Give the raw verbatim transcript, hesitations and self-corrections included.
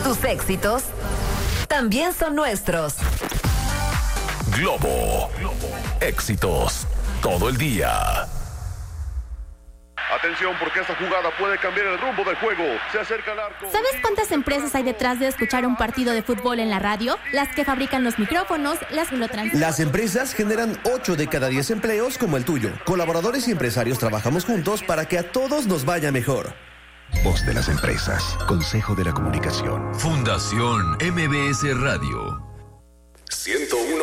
Tus éxitos también son nuestros. Globo. Éxitos todo el día. Atención, porque esta jugada puede cambiar el rumbo del juego. Se acerca al arco. ¿Sabes cuántas empresas hay detrás de escuchar un partido de fútbol en la radio? Las que fabrican los micrófonos, las que lo transmiten. Las empresas generan ocho de cada diez empleos como el tuyo. Colaboradores y empresarios trabajamos juntos para que a todos nos vaya mejor. Voz de las empresas. Consejo de la Comunicación. Fundación M B S Radio. ciento uno